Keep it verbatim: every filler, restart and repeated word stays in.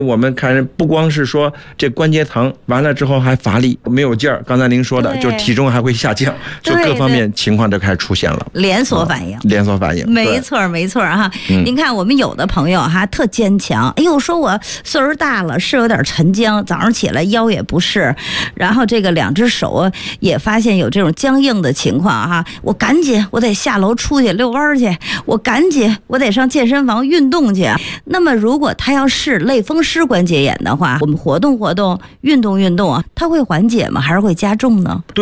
我们看不光是说这关节疼，完了之后还乏力，没有劲儿。刚才您说的，就体重还会下降，就各方面情况就开始出现了， 连锁反应， 啊、连锁反应， 没错没错哈、嗯。您看我们有的朋友哈特坚强，哎呦，说我岁数大了，是有点沉僵，早上起来腰也不适，然后这个两只手也发现有这种僵硬的情况哈，我赶紧我得下楼出去遛弯去，我赶紧我得上健身房运动去。那么如果他要是类风湿关节炎的话，我们活动活动运动运动啊，它会缓解吗？还是会加重呢？